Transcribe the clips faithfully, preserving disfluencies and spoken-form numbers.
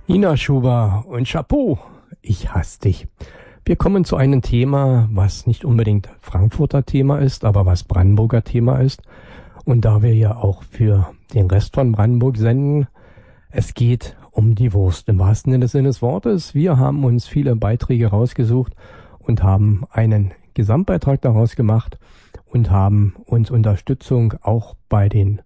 Nina Schuber und Chapeau, ich hasse dich. Wir kommen zu einem Thema, was nicht unbedingt Frankfurter Thema ist, aber was Brandenburger Thema ist. Und da wir ja auch für den Rest von Brandenburg senden, es geht um die Wurst im wahrsten Sinne des Wortes. Wir haben uns viele Beiträge rausgesucht und haben einen Gesamtbeitrag daraus gemacht und haben uns Unterstützung auch bei den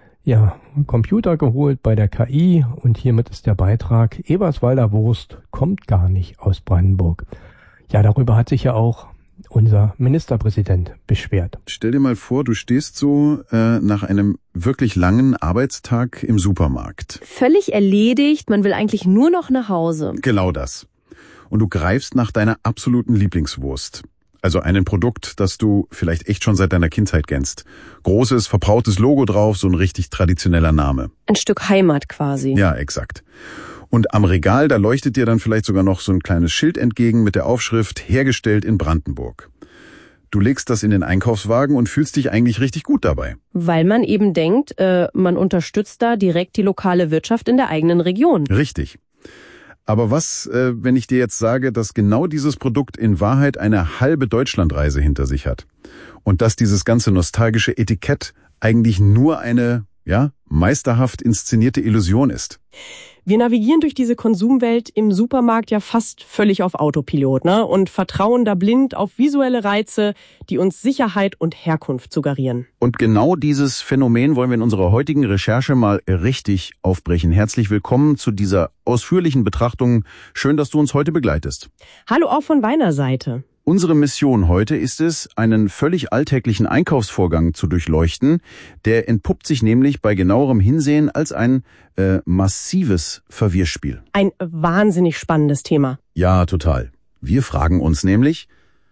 ja, Computer geholt, bei der K I, und hiermit ist der Beitrag: Eberswalder Wurst kommt gar nicht aus Brandenburg. Ja, darüber hat sich ja auch unser Ministerpräsident beschwert. Stell dir mal vor, du stehst so äh, nach einem wirklich langen Arbeitstag im Supermarkt. Völlig erledigt, man will eigentlich nur noch nach Hause. Genau das. Und du greifst nach deiner absoluten Lieblingswurst. Also ein Produkt, das du vielleicht echt schon seit deiner Kindheit kennst. Großes, verbrautes Logo drauf, so ein richtig traditioneller Name. Ein Stück Heimat quasi. Ja, exakt. Und am Regal, da leuchtet dir dann vielleicht sogar noch so ein kleines Schild entgegen mit der Aufschrift "Hergestellt in Brandenburg". Du legst das in den Einkaufswagen und fühlst dich eigentlich richtig gut dabei. Weil man eben denkt, äh, man unterstützt da direkt die lokale Wirtschaft in der eigenen Region. Richtig. Aber was, äh, wenn ich dir jetzt sage, dass genau dieses Produkt in Wahrheit eine halbe Deutschlandreise hinter sich hat? Und dass dieses ganze nostalgische Etikett eigentlich nur eine, ja, meisterhaft inszenierte Illusion ist? Wir navigieren durch diese Konsumwelt im Supermarkt ja fast völlig auf Autopilot, ne? Und vertrauen da blind auf visuelle Reize, die uns Sicherheit und Herkunft suggerieren. Und genau dieses Phänomen wollen wir in unserer heutigen Recherche mal richtig aufbrechen. Herzlich willkommen zu dieser ausführlichen Betrachtung. Schön, dass du uns heute begleitest. Hallo auch von meiner Seite. Unsere Mission heute ist es, einen völlig alltäglichen Einkaufsvorgang zu durchleuchten. Der entpuppt sich nämlich bei genauerem Hinsehen als ein äh, massives Verwirrspiel. Ein wahnsinnig spannendes Thema. Ja, total. Wir fragen uns nämlich,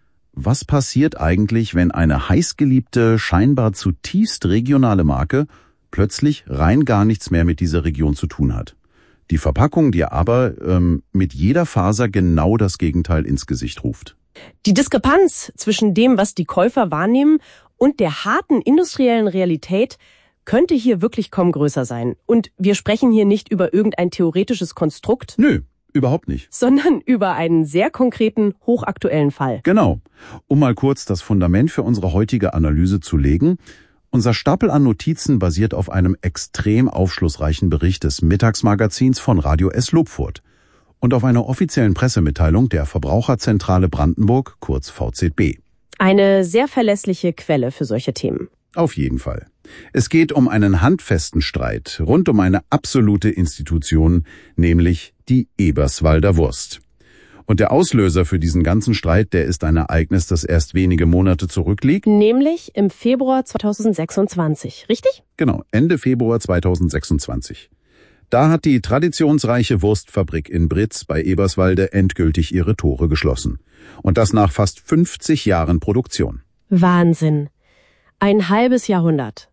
was passiert eigentlich, wenn eine heißgeliebte, scheinbar zutiefst regionale Marke plötzlich rein gar nichts mehr mit dieser Region zu tun hat? Die Verpackung dir aber ähm, mit jeder Faser genau das Gegenteil ins Gesicht ruft. Die Diskrepanz zwischen dem, was die Käufer wahrnehmen, und der harten industriellen Realität könnte hier wirklich kaum größer sein. Und wir sprechen hier nicht über irgendein theoretisches Konstrukt. Nö, überhaupt nicht. Sondern über einen sehr konkreten, hochaktuellen Fall. Genau. Um mal kurz das Fundament für unsere heutige Analyse zu legen: Unser Stapel an Notizen basiert auf einem extrem aufschlussreichen Bericht des Mittagsmagazins von Radio S Lobfurt und auf einer offiziellen Pressemitteilung der Verbraucherzentrale Brandenburg, kurz V Z B. Eine sehr verlässliche Quelle für solche Themen. Auf jeden Fall. Es geht um einen handfesten Streit rund um eine absolute Institution, nämlich die Eberswalder Wurst. Und der Auslöser für diesen ganzen Streit, der ist ein Ereignis, das erst wenige Monate zurückliegt. Nämlich im Februar zweitausendsechsundzwanzig, richtig? Genau, Ende Februar zweitausendsechsundzwanzig. Da hat die traditionsreiche Wurstfabrik in Britz bei Eberswalde endgültig ihre Tore geschlossen. Und das nach fast fünfzig Jahren Produktion. Wahnsinn. Ein halbes Jahrhundert.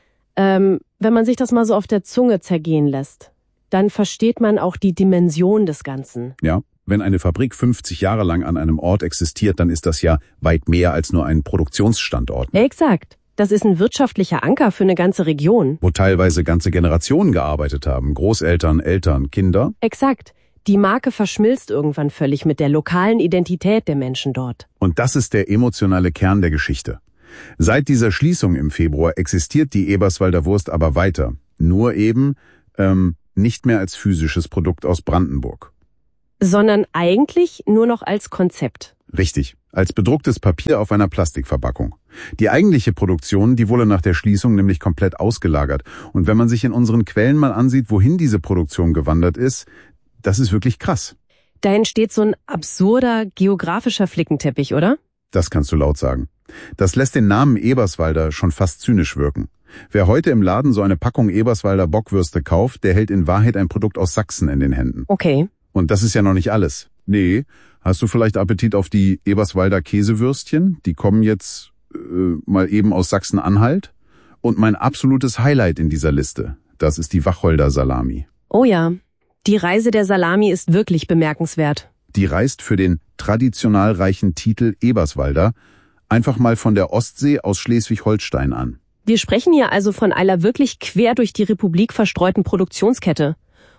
Ähm, wenn man sich das mal so auf der Zunge zergehen lässt, dann versteht man auch die Dimension des Ganzen. Ja, wenn eine Fabrik fünfzig Jahre lang an einem Ort existiert, dann ist das ja weit mehr als nur ein Produktionsstandort. Exakt. Das ist ein wirtschaftlicher Anker für eine ganze Region. Wo teilweise ganze Generationen gearbeitet haben. Großeltern, Eltern, Kinder. Exakt. Die Marke verschmilzt irgendwann völlig mit der lokalen Identität der Menschen dort. Und das ist der emotionale Kern der Geschichte. Seit dieser Schließung im Februar existiert die Eberswalder Wurst aber weiter. Nur eben ähm, nicht mehr als physisches Produkt aus Brandenburg. Sondern eigentlich nur noch als Konzept. Richtig, als bedrucktes Papier auf einer Plastikverpackung. Die eigentliche Produktion, die wurde nach der Schließung nämlich komplett ausgelagert. Und wenn man sich in unseren Quellen mal ansieht, wohin diese Produktion gewandert ist, das ist wirklich krass. Da entsteht so ein absurder geografischer Flickenteppich, oder? Das kannst du laut sagen. Das lässt den Namen Eberswalder schon fast zynisch wirken. Wer heute im Laden so eine Packung Eberswalder Bockwürste kauft, der hält in Wahrheit ein Produkt aus Sachsen in den Händen. Okay. Und das ist ja noch nicht alles. Nee, hast du vielleicht Appetit auf die Eberswalder Käsewürstchen? Die kommen jetzt äh, mal eben aus Sachsen-Anhalt. Und mein absolutes Highlight in dieser Liste, das ist die Wacholder Salami. Oh ja, die Reise der Salami ist wirklich bemerkenswert. Die reist für den traditional reichen Titel Eberswalder einfach mal von der Ostsee aus Schleswig-Holstein an. Wir sprechen hier also von einer wirklich quer durch die Republik verstreuten Produktionskette.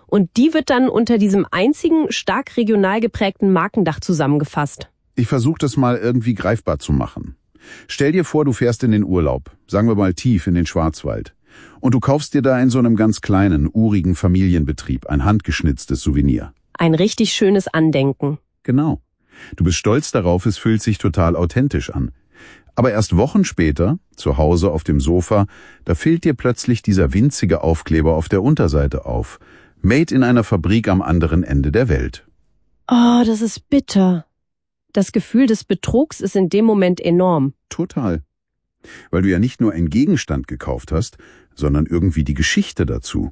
Und die wird dann unter diesem einzigen, stark regional geprägten Markendach zusammengefasst. Ich versuche das mal irgendwie greifbar zu machen. Stell dir vor, du fährst in den Urlaub, sagen wir mal tief in den Schwarzwald. Und du kaufst dir da in so einem ganz kleinen, urigen Familienbetrieb ein handgeschnitztes Souvenir. Ein richtig schönes Andenken. Genau. Du bist stolz darauf, es fühlt sich total authentisch an. Aber erst Wochen später, zu Hause auf dem Sofa, da fällt dir plötzlich dieser winzige Aufkleber auf der Unterseite auf. Made in einer Fabrik am anderen Ende der Welt. Oh, das ist bitter. Das Gefühl des Betrugs ist in dem Moment enorm. Total. Weil du ja nicht nur einen Gegenstand gekauft hast, sondern irgendwie die Geschichte dazu.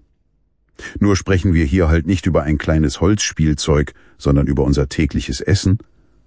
Nur sprechen wir hier halt nicht über ein kleines Holzspielzeug, sondern über unser tägliches Essen.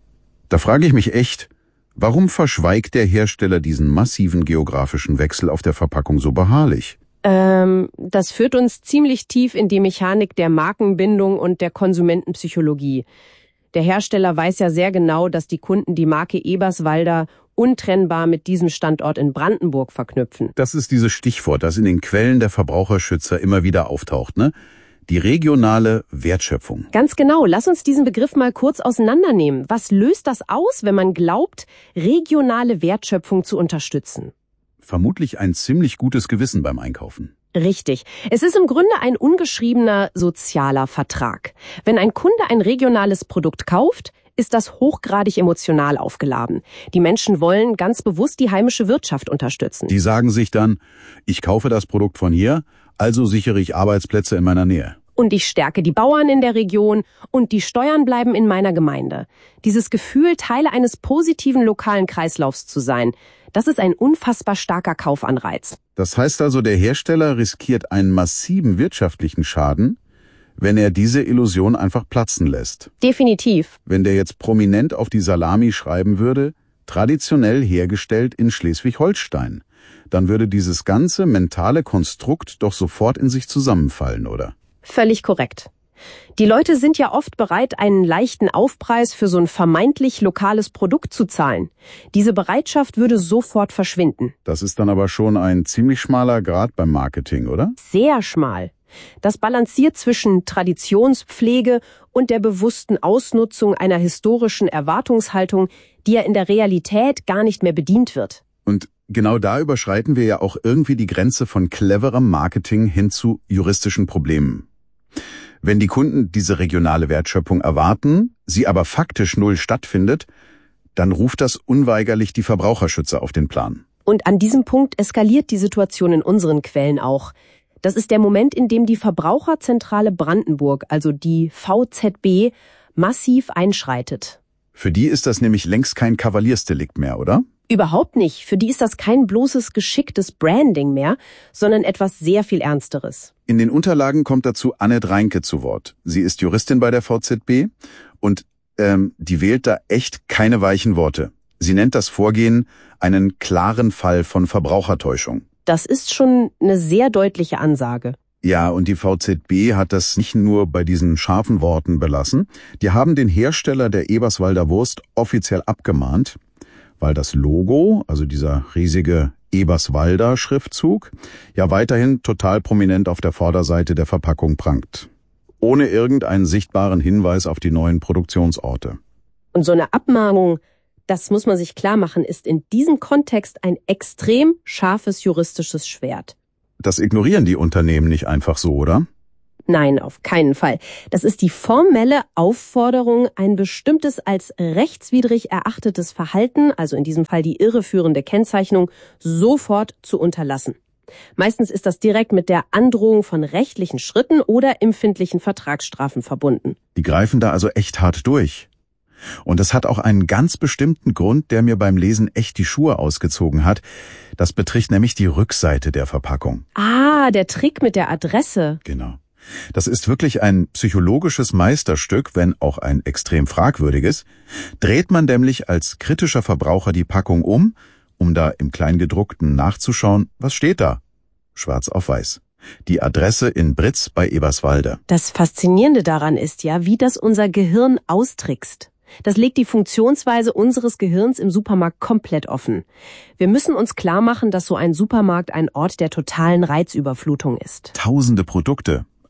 Da frage ich mich echt, warum verschweigt der Hersteller diesen massiven geografischen Wechsel auf der Verpackung so beharrlich? Ähm, das führt uns ziemlich tief in die Mechanik der Markenbindung und der Konsumentenpsychologie. Der Hersteller weiß ja sehr genau, dass die Kunden die Marke Eberswalder untrennbar mit diesem Standort in Brandenburg verknüpfen. Das ist dieses Stichwort, das in den Quellen der Verbraucherschützer immer wieder auftaucht, ne? Die regionale Wertschöpfung. Ganz genau. Lass uns diesen Begriff mal kurz auseinandernehmen. Was löst das aus, wenn man glaubt, regionale Wertschöpfung zu unterstützen? Vermutlich ein ziemlich gutes Gewissen beim Einkaufen. Richtig. Es ist im Grunde ein ungeschriebener sozialer Vertrag. Wenn ein Kunde ein regionales Produkt kauft, ist das hochgradig emotional aufgeladen. Die Menschen wollen ganz bewusst die heimische Wirtschaft unterstützen. Die sagen sich dann, ich kaufe das Produkt von hier, also sichere ich Arbeitsplätze in meiner Nähe. Und ich stärke die Bauern in der Region und die Steuern bleiben in meiner Gemeinde. Dieses Gefühl, Teil eines positiven lokalen Kreislaufs zu sein, das ist ein unfassbar starker Kaufanreiz. Das heißt also, der Hersteller riskiert einen massiven wirtschaftlichen Schaden, wenn er diese Illusion einfach platzen lässt. Definitiv. Wenn der jetzt prominent auf die Salami schreiben würde, traditionell hergestellt in Schleswig-Holstein, dann würde dieses ganze mentale Konstrukt doch sofort in sich zusammenfallen, oder? Völlig korrekt. Die Leute sind ja oft bereit, einen leichten Aufpreis für so ein vermeintlich lokales Produkt zu zahlen. Diese Bereitschaft würde sofort verschwinden. Das ist dann aber schon ein ziemlich schmaler Grat beim Marketing, oder? Sehr schmal. Das balanciert zwischen Traditionspflege und der bewussten Ausnutzung einer historischen Erwartungshaltung, die ja in der Realität gar nicht mehr bedient wird. Und genau da überschreiten wir ja auch irgendwie die Grenze von cleverem Marketing hin zu juristischen Problemen. Wenn die Kunden diese regionale Wertschöpfung erwarten, sie aber faktisch null stattfindet, dann ruft das unweigerlich die Verbraucherschützer auf den Plan. Und an diesem Punkt eskaliert die Situation in unseren Quellen auch. Das ist der Moment, in dem die Verbraucherzentrale Brandenburg, also die V Z B, massiv einschreitet. Für die ist das nämlich längst kein Kavaliersdelikt mehr, oder? Überhaupt nicht. Für die ist das kein bloßes geschicktes Branding mehr, sondern etwas sehr viel Ernsteres. In den Unterlagen kommt dazu Annette Reinke zu Wort. Sie ist Juristin bei der V Z B und ähm, die wählt da echt keine weichen Worte. Sie nennt das Vorgehen einen klaren Fall von Verbrauchertäuschung. Das ist schon eine sehr deutliche Ansage. Ja, und die V Z B hat das nicht nur bei diesen scharfen Worten belassen. Die haben den Hersteller der Eberswalder Wurst offiziell abgemahnt, weil das Logo, also dieser riesige Eberswalder Schriftzug, ja weiterhin total prominent auf der Vorderseite der Verpackung prangt. Ohne irgendeinen sichtbaren Hinweis auf die neuen Produktionsorte. Und so eine Abmahnung, das muss man sich klar machen, ist in diesem Kontext ein extrem scharfes juristisches Schwert. Das ignorieren die Unternehmen nicht einfach so, oder? Nein, auf keinen Fall. Das ist die formelle Aufforderung, ein bestimmtes als rechtswidrig erachtetes Verhalten, also in diesem Fall die irreführende Kennzeichnung, sofort zu unterlassen. Meistens ist das direkt mit der Androhung von rechtlichen Schritten oder empfindlichen Vertragsstrafen verbunden. Die greifen da also echt hart durch. Und das hat auch einen ganz bestimmten Grund, der mir beim Lesen echt die Schuhe ausgezogen hat. Das betrifft nämlich die Rückseite der Verpackung. Ah, der Trick mit der Adresse. Genau. Das ist wirklich ein psychologisches Meisterstück, wenn auch ein extrem fragwürdiges. Dreht man nämlich als kritischer Verbraucher die Packung um, um da im Kleingedruckten nachzuschauen, was steht da? Schwarz auf weiß. Die Adresse in Britz bei Eberswalde. Das Faszinierende daran ist ja, wie das unser Gehirn austrickst. Das legt die Funktionsweise unseres Gehirns im Supermarkt komplett offen. Wir müssen uns klar machen, dass so ein Supermarkt ein Ort der totalen Reizüberflutung ist. Tausende Produkte.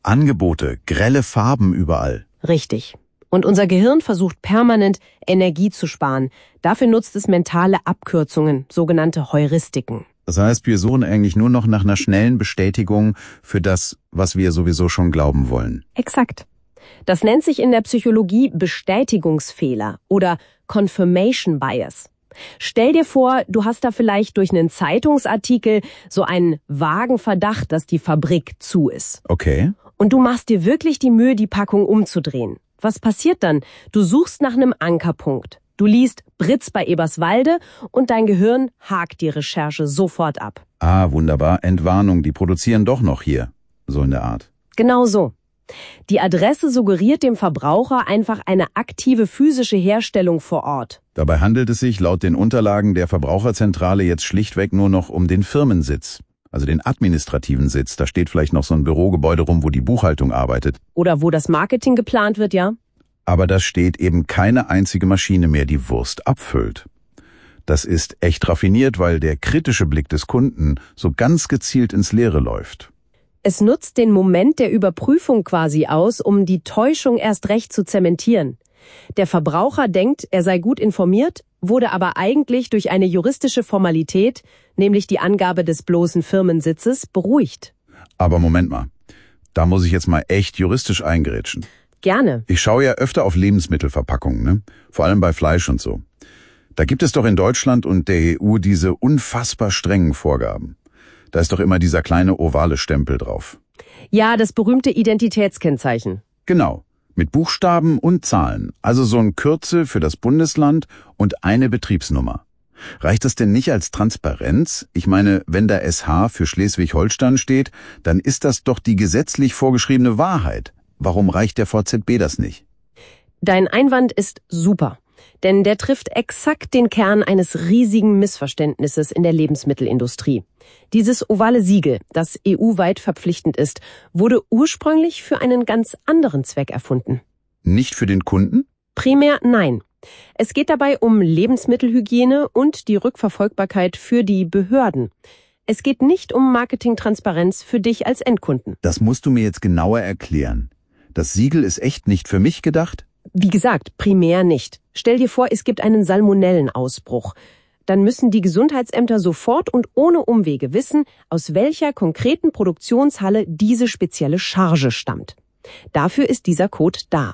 Angebote, grelle Farben überall. Richtig. Und unser Gehirn versucht permanent, Energie zu sparen. Dafür nutzt es mentale Abkürzungen, sogenannte Heuristiken. Das heißt, wir suchen eigentlich nur noch nach einer schnellen Bestätigung für das, was wir sowieso schon glauben wollen. Exakt. Das nennt sich in der Psychologie Bestätigungsfehler oder Confirmation Bias. Stell dir vor, du hast da vielleicht durch einen Zeitungsartikel so einen vagen Verdacht, dass die Fabrik zu ist. Okay. Und du machst dir wirklich die Mühe, die Packung umzudrehen. Was passiert dann? Du suchst nach einem Ankerpunkt. Du liest Britz bei Eberswalde und dein Gehirn hakt die Recherche sofort ab. Ah, wunderbar. Entwarnung, die produzieren doch noch hier. So in der Art. Genau so. Die Adresse suggeriert dem Verbraucher einfach eine aktive physische Herstellung vor Ort. Dabei handelt es sich laut den Unterlagen der Verbraucherzentrale jetzt schlichtweg nur noch um den Firmensitz. Also den administrativen Sitz. Da steht vielleicht noch so ein Bürogebäude rum, wo die Buchhaltung arbeitet. Oder wo das Marketing geplant wird, ja? Aber da steht eben keine einzige Maschine mehr, die Wurst abfüllt. Das ist echt raffiniert, weil der kritische Blick des Kunden so ganz gezielt ins Leere läuft. Es nutzt den Moment der Überprüfung quasi aus, um die Täuschung erst recht zu zementieren. Der Verbraucher denkt, er sei gut informiert, wurde aber eigentlich durch eine juristische Formalität, nämlich die Angabe des bloßen Firmensitzes, beruhigt. Aber Moment mal, da muss ich jetzt mal echt juristisch eingrätschen. Gerne. Ich schaue ja öfter auf Lebensmittelverpackungen, ne? Vor allem bei Fleisch und so. Da gibt es doch in Deutschland und der E U diese unfassbar strengen Vorgaben. Da ist doch immer dieser kleine ovale Stempel drauf. Ja, das berühmte Identitätskennzeichen. Genau, mit Buchstaben und Zahlen, also so ein Kürzel für das Bundesland und eine Betriebsnummer. Reicht das denn nicht als Transparenz? Ich meine, wenn da S H für Schleswig-Holstein steht, dann ist das doch die gesetzlich vorgeschriebene Wahrheit. Warum reicht der V Z B das nicht? Dein Einwand ist super, denn der trifft exakt den Kern eines riesigen Missverständnisses in der Lebensmittelindustrie. Dieses ovale Siegel, das E U-weit verpflichtend ist, wurde ursprünglich für einen ganz anderen Zweck erfunden. Nicht für den Kunden? Primär nein. Es geht dabei um Lebensmittelhygiene und die Rückverfolgbarkeit für die Behörden. Es geht nicht um Marketingtransparenz für dich als Endkunden. Das musst du mir jetzt genauer erklären. Das Siegel ist echt nicht für mich gedacht? Wie gesagt, primär nicht. Stell dir vor, es gibt einen Salmonellenausbruch. Dann müssen die Gesundheitsämter sofort und ohne Umwege wissen, aus welcher konkreten Produktionshalle diese spezielle Charge stammt. Dafür ist dieser Code da.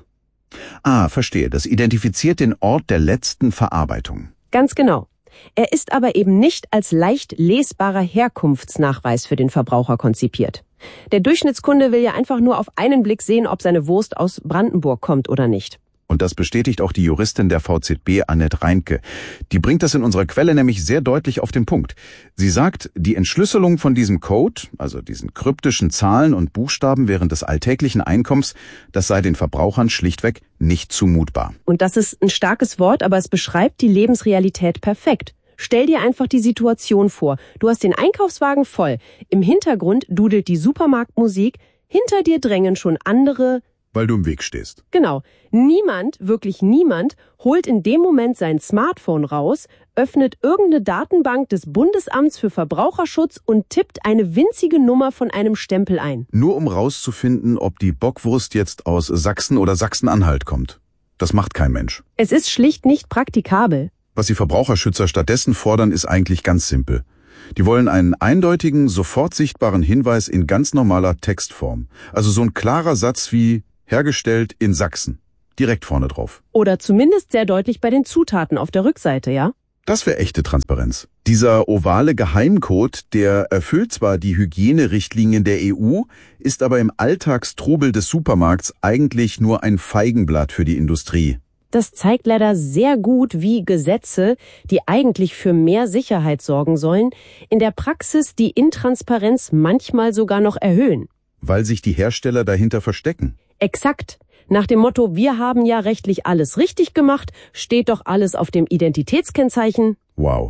Ah, verstehe. Das identifiziert den Ort der letzten Verarbeitung. Ganz genau. Er ist aber eben nicht als leicht lesbarer Herkunftsnachweis für den Verbraucher konzipiert. Der Durchschnittskunde will ja einfach nur auf einen Blick sehen, ob seine Wurst aus Brandenburg kommt oder nicht. Und das bestätigt auch die Juristin der V Z B, Annette Reinke. Die bringt das in unserer Quelle nämlich sehr deutlich auf den Punkt. Sie sagt, die Entschlüsselung von diesem Code, also diesen kryptischen Zahlen und Buchstaben während des alltäglichen Einkommens, das sei den Verbrauchern schlichtweg nicht zumutbar. Und das ist ein starkes Wort, aber es beschreibt die Lebensrealität perfekt. Stell dir einfach die Situation vor. Du hast den Einkaufswagen voll. Im Hintergrund dudelt die Supermarktmusik. Hinter dir drängen schon andere. Weil du im Weg stehst. Genau. Niemand, wirklich niemand, holt in dem Moment sein Smartphone raus, öffnet irgendeine Datenbank des Bundesamts für Verbraucherschutz und tippt eine winzige Nummer von einem Stempel ein. Nur um rauszufinden, ob die Bockwurst jetzt aus Sachsen oder Sachsen-Anhalt kommt. Das macht kein Mensch. Es ist schlicht nicht praktikabel. Was die Verbraucherschützer stattdessen fordern, ist eigentlich ganz simpel. Die wollen einen eindeutigen, sofort sichtbaren Hinweis in ganz normaler Textform. Also so ein klarer Satz wie hergestellt in Sachsen. Direkt vorne drauf. Oder zumindest sehr deutlich bei den Zutaten auf der Rückseite, ja? Das wäre echte Transparenz. Dieser ovale Geheimcode, der erfüllt zwar die Hygienerichtlinien der E U, ist aber im Alltagstrubel des Supermarkts eigentlich nur ein Feigenblatt für die Industrie. Das zeigt leider sehr gut, wie Gesetze, die eigentlich für mehr Sicherheit sorgen sollen, in der Praxis die Intransparenz manchmal sogar noch erhöhen. Weil sich die Hersteller dahinter verstecken. Exakt. Nach dem Motto, wir haben ja rechtlich alles richtig gemacht, steht doch alles auf dem Identitätskennzeichen. Wow.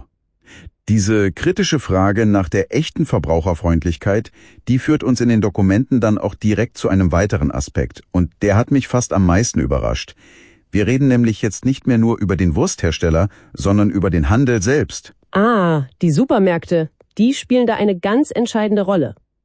Diese kritische Frage nach der echten Verbraucherfreundlichkeit, die führt uns in den Dokumenten dann auch direkt zu einem weiteren Aspekt. Und der hat mich fast am meisten überrascht. Wir reden nämlich jetzt nicht mehr nur über den Wursthersteller, sondern über den Handel selbst. Ah, die Supermärkte, die spielen da eine ganz entscheidende Rolle.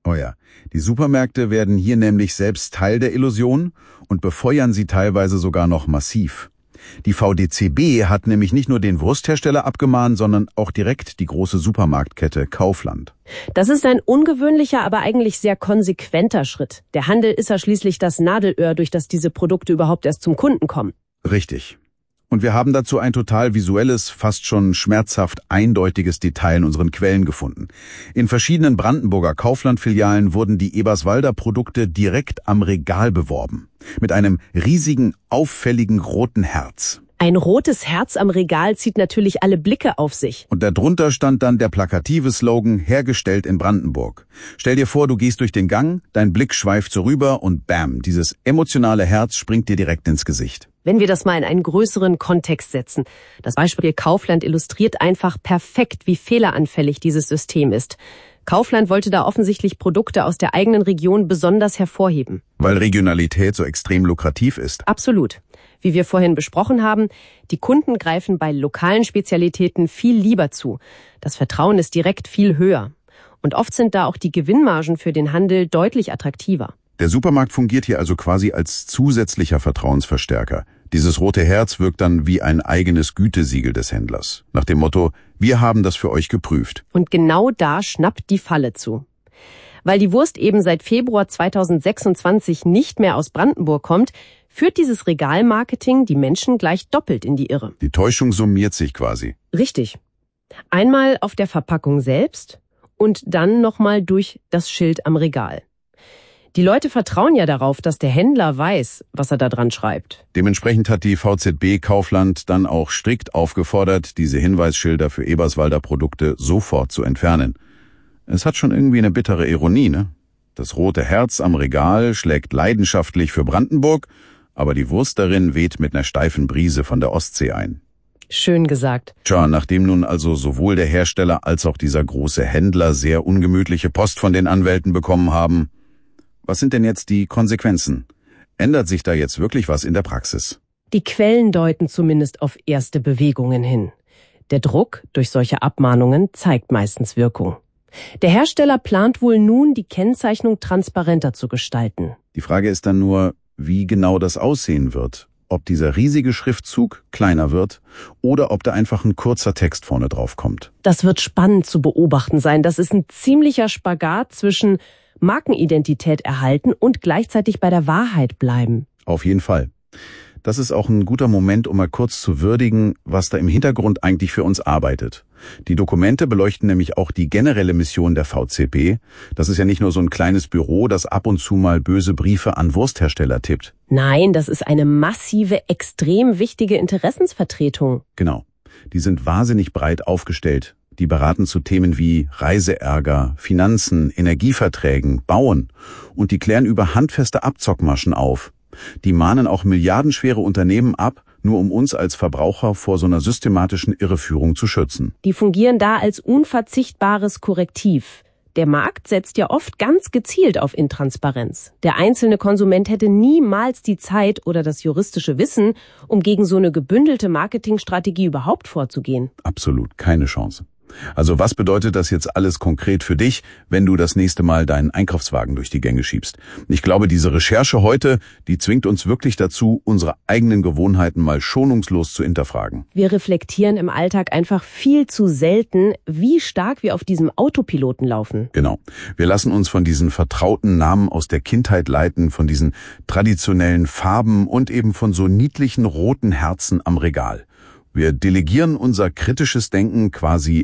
Oh ja, die Supermärkte werden hier nämlich selbst Teil der Illusion und befeuern sie teilweise sogar noch massiv. Die V D C B hat nämlich nicht nur den Wursthersteller abgemahnt, sondern auch direkt die große Supermarktkette Kaufland. Das ist ein ungewöhnlicher, aber eigentlich sehr konsequenter Schritt. Der Handel ist ja schließlich das Nadelöhr, durch das diese Produkte überhaupt erst zum Kunden kommen. Richtig. Und wir haben dazu ein total visuelles, fast schon schmerzhaft eindeutiges Detail in unseren Quellen gefunden. In verschiedenen Brandenburger Kaufland-Filialen wurden die Eberswalder Produkte direkt am Regal beworben. Mit einem riesigen, auffälligen roten Herz. Ein rotes Herz am Regal zieht natürlich alle Blicke auf sich. Und darunter stand dann der plakative Slogan, hergestellt in Brandenburg. Stell dir vor, du gehst durch den Gang, dein Blick schweift so rüber und bam, dieses emotionale Herz springt dir direkt ins Gesicht. Wenn wir das mal in einen größeren Kontext setzen. Das Beispiel Kaufland illustriert einfach perfekt, wie fehleranfällig dieses System ist. Kaufland wollte da offensichtlich Produkte aus der eigenen Region besonders hervorheben. Weil Regionalität so extrem lukrativ ist. Absolut. Wie wir vorhin besprochen haben, die Kunden greifen bei lokalen Spezialitäten viel lieber zu. Das Vertrauen ist direkt viel höher. Und oft sind da auch die Gewinnmargen für den Handel deutlich attraktiver. Der Supermarkt fungiert hier also quasi als zusätzlicher Vertrauensverstärker. Dieses rote Herz wirkt dann wie ein eigenes Gütesiegel des Händlers. Nach dem Motto, wir haben das für euch geprüft. Und genau da schnappt die Falle zu. Weil die Wurst eben seit Februar zweitausendsechsundzwanzig nicht mehr aus Brandenburg kommt, führt dieses Regalmarketing die Menschen gleich doppelt in die Irre. Die Täuschung summiert sich quasi. Richtig. Einmal auf der Verpackung selbst und dann nochmal durch das Schild am Regal. Die Leute vertrauen ja darauf, dass der Händler weiß, was er da dran schreibt. Dementsprechend hat die V Z B Kaufland dann auch strikt aufgefordert, diese Hinweisschilder für Eberswalder Produkte sofort zu entfernen. Es hat schon irgendwie eine bittere Ironie, ne? Das rote Herz am Regal schlägt leidenschaftlich für Brandenburg, aber die Wurst darin weht mit einer steifen Brise von der Ostsee ein. Schön gesagt. Tja, nachdem nun also sowohl der Hersteller als auch dieser große Händler sehr ungemütliche Post von den Anwälten bekommen haben, was sind denn jetzt die Konsequenzen? Ändert sich da jetzt wirklich was in der Praxis? Die Quellen deuten zumindest auf erste Bewegungen hin. Der Druck durch solche Abmahnungen zeigt meistens Wirkung. Der Hersteller plant wohl nun, die Kennzeichnung transparenter zu gestalten. Die Frage ist dann nur, wie genau das aussehen wird. Ob dieser riesige Schriftzug kleiner wird oder ob da einfach ein kurzer Text vorne drauf kommt. Das wird spannend zu beobachten sein. Das ist ein ziemlicher Spagat zwischen Markenidentität erhalten und gleichzeitig bei der Wahrheit bleiben. Auf jeden Fall. Das ist auch ein guter Moment, um mal kurz zu würdigen, was da im Hintergrund eigentlich für uns arbeitet. Die Dokumente beleuchten nämlich auch die generelle Mission der V Z B. Das ist ja nicht nur so ein kleines Büro, das ab und zu mal böse Briefe an Wursthersteller tippt. Nein, das ist eine massive, extrem wichtige Interessensvertretung. Genau. Die sind wahnsinnig breit aufgestellt. Die beraten zu Themen wie Reiseärger, Finanzen, Energieverträgen, Bauen. Und die klären über handfeste Abzockmaschen auf. Die mahnen auch milliardenschwere Unternehmen ab, nur um uns als Verbraucher vor so einer systematischen Irreführung zu schützen. Die fungieren da als unverzichtbares Korrektiv. Der Markt setzt ja oft ganz gezielt auf Intransparenz. Der einzelne Konsument hätte niemals die Zeit oder das juristische Wissen, um gegen so eine gebündelte Marketingstrategie überhaupt vorzugehen. Absolut, keine Chance. Also was bedeutet das jetzt alles konkret für dich, wenn du das nächste Mal deinen Einkaufswagen durch die Gänge schiebst? Ich glaube, diese Recherche heute, die zwingt uns wirklich dazu, unsere eigenen Gewohnheiten mal schonungslos zu hinterfragen. Wir reflektieren im Alltag einfach viel zu selten, wie stark wir auf diesem Autopiloten laufen. Genau. Wir lassen uns von diesen vertrauten Namen aus der Kindheit leiten, von diesen traditionellen Farben und eben von so niedlichen roten Herzen am Regal. Wir delegieren unser kritisches Denken quasi